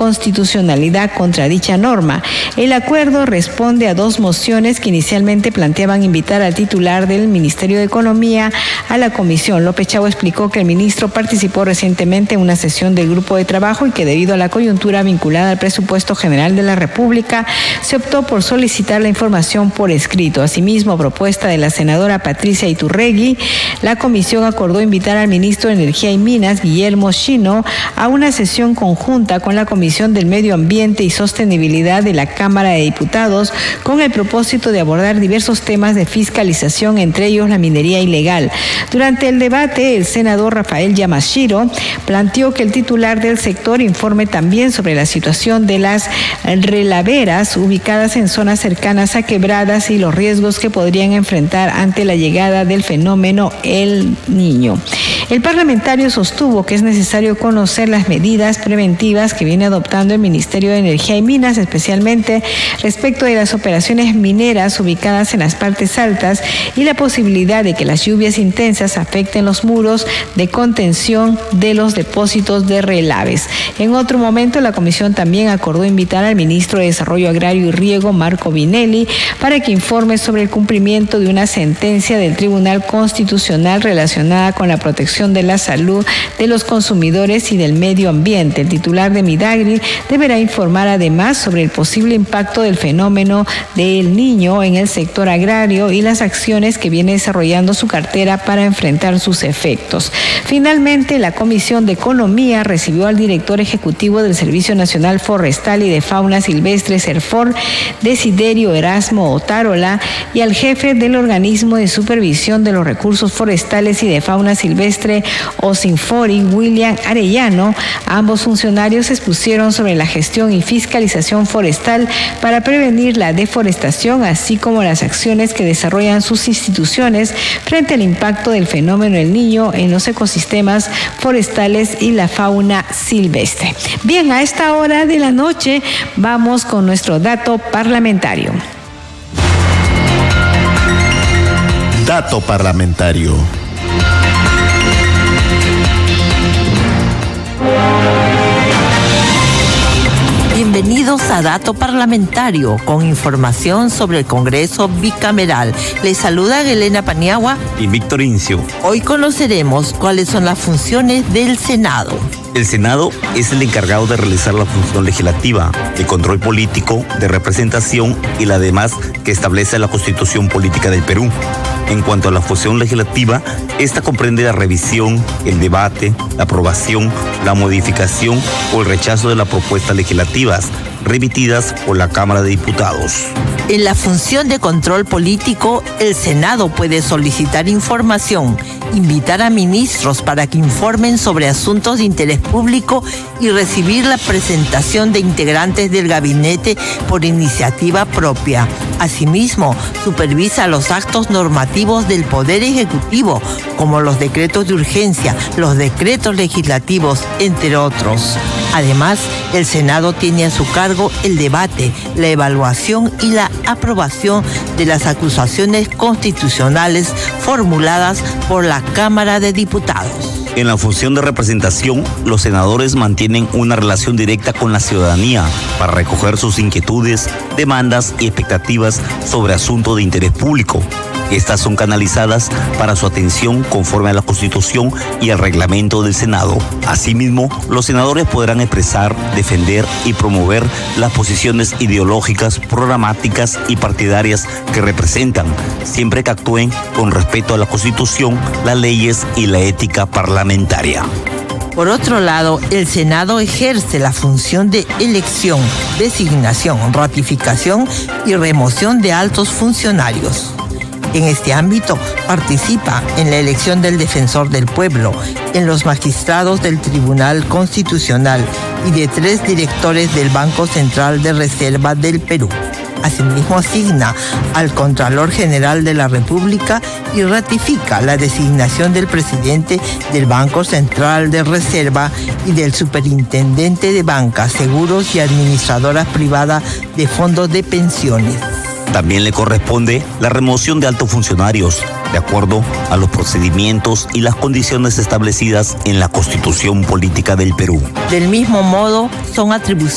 inconstitucionalidad contra dicha norma. El acuerdo responde a 2 mociones que inicialmente planteaban invitar al titular del Ministerio de Economía a la comisión. López Chau explicó que el ministro participó recientemente en una sesión del grupo de trabajo y que debido a la coyuntura vinculada al presupuesto general de la República, se optó por solicitar la información por escrito. Asimismo, a propuesta de la senadora Patricia Iturregui, la comisión acordó invitar al ministro de Energía y Minas, Guillermo Shino, a una sesión conjunta con la Comisión del Medio Ambiente y Sostenibilidad de la Cámara de Diputados con el propósito de abordar diversos temas de fiscalización, entre ellos la minería ilegal. Durante el debate, el senador Rafael Yamashiro planteó que el titular del sector informe también sobre la situación de las relaveras ubicadas en zonas cercanas a quebradas y los riesgos que podrían enfrentar ante la llegada del fenómeno El Niño. El parlamentario sostuvo que es necesario conocer las medidas preventivas que viene adoptando el Ministerio de Energía y Minas, especialmente respecto de las operaciones mineras ubicadas en las partes altas y la posibilidad de que las lluvias intensas afecten los muros de contención de los depósitos de relaves. En otro momento, la comisión también acordó invitar al ministro de Desarrollo Agrario y Riego, Marco Vinelli, para que informe sobre el cumplimiento de una sentencia del Tribunal Constitucional relacionada con la protección de la salud de los consumidores y del medio ambiente. El titular de Midagri deberá informar además sobre el posible impacto del fenómeno del Niño en el sector agrario y las acciones que viene desarrollando su cartera para enfrentar sus efectos. Finalmente, la Comisión de Economía recibió al director ejecutivo del Servicio Nacional Forestal y de Fauna Silvestre, SERFOR, Desiderio Erasmo Otárola, y al jefe del Organismo de Supervisión de los Recursos Forestales y de Fauna Silvestre, OSINFORI, William Arellano. Ambos funcionarios expusieron sobre la gestión y fiscalización forestal para prevenir la deforestación, así como las acciones que desarrollan sus instituciones frente al impacto del fenómeno El Niño en los ecosistemas forestales y la fauna silvestre. Bien, a esta hora de la noche vamos con nuestro dato parlamentario. Dato parlamentario. Bienvenidos a Dato Parlamentario, con información sobre el Congreso Bicameral. Les saluda Elena Paniagua y Víctor Incio. Hoy conoceremos cuáles son las funciones del Senado. El Senado es el encargado de realizar la función legislativa, de control político, de representación y la demás que establece la Constitución Política del Perú. En cuanto a la función legislativa, esta comprende la revisión, el debate, la aprobación, la modificación o el rechazo de las propuestas legislativas remitidas por la Cámara de Diputados. En la función de control político, el Senado puede solicitar información, invitar a ministros para que informen sobre asuntos de interés público y recibir la presentación de integrantes del gabinete por iniciativa propia. Asimismo, supervisa los actos normativos del Poder Ejecutivo, como los decretos de urgencia, los decretos legislativos, entre otros. Además, el Senado tiene a su cargo el debate, la evaluación y la aprobación de las acusaciones constitucionales formuladas por la Cámara de Diputados. En la función de representación, los senadores mantienen una relación directa con la ciudadanía para recoger sus inquietudes, demandas y expectativas sobre asuntos de interés público. Estas son canalizadas para su atención conforme a la Constitución y al reglamento del Senado. Asimismo, los senadores podrán expresar, defender y promover las posiciones ideológicas, programáticas y partidarias que representan, siempre que actúen con respeto a la Constitución, las leyes y la ética parlamentaria. Por otro lado, el Senado ejerce la función de elección, designación, ratificación y remoción de altos funcionarios. En este ámbito participa en la elección del Defensor del Pueblo, en los magistrados del Tribunal Constitucional y de 3 directores del Banco Central de Reserva del Perú. Asimismo, asigna al Contralor General de la República y ratifica la designación del presidente del Banco Central de Reserva y del Superintendente de Bancas, Seguros y Administradoras Privadas de Fondos de Pensiones. También le corresponde la remoción de altos funcionarios, de acuerdo a los procedimientos y las condiciones establecidas en la Constitución Política del Perú. Del mismo modo, son atribuciones